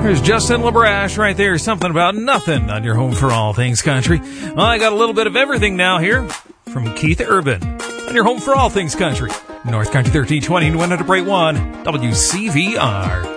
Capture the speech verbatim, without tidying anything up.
There's Justin LaBrash right there. Something about nothing on your home for all things country. Well, I got a little bit of everything now here from Keith Urban on your home for all things country. North Country thirteen twenty, Winona to Bright one, W C V R.